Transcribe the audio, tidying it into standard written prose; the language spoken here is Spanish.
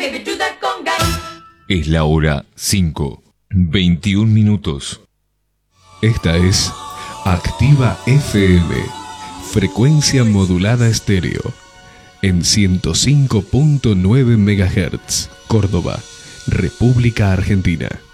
Es la hora 5:21. Esta es Activa FM, frecuencia modulada estéreo, en 105.9 MHz, Córdoba, República Argentina.